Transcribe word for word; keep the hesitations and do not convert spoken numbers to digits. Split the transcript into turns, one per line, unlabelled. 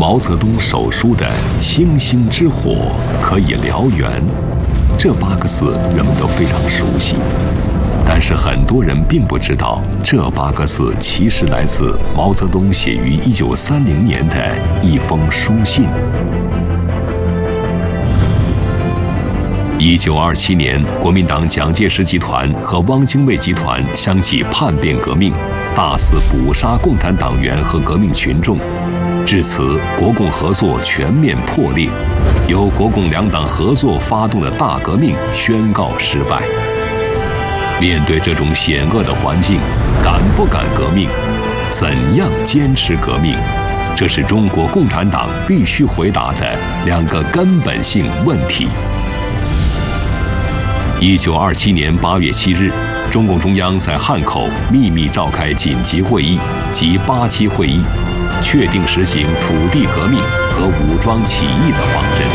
毛泽东手书的“星星之火可以燎原”，这八个字人们都非常熟悉。但是很多人并不知道，这八个字其实来自毛泽东写于一九三零年的一封书信。一九二七年，国民党蒋介石集团和汪精卫集团相继叛变革命，大肆捕杀共产党员和革命群众，至此国共合作全面破裂，由国共两党合作发动的大革命宣告失败。面对这种险恶的环境，敢不敢革命？怎样坚持革命？这是中国共产党必须回答的两个根本性问题。一九二七年八月七日，中共中央在汉口秘密召开紧急会议及八七会议，确定实行土地革命和武装起义的方针。